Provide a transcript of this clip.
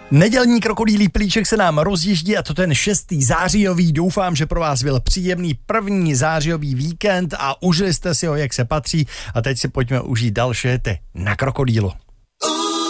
Nedělní krokodýlí plíček se nám rozjíždí a to ten 6. zářijový. Doufám, že pro vás byl příjemný první zářijový víkend a užili jste si ho, jak se patří. A teď si pojďme užít další jety na krokodýlu.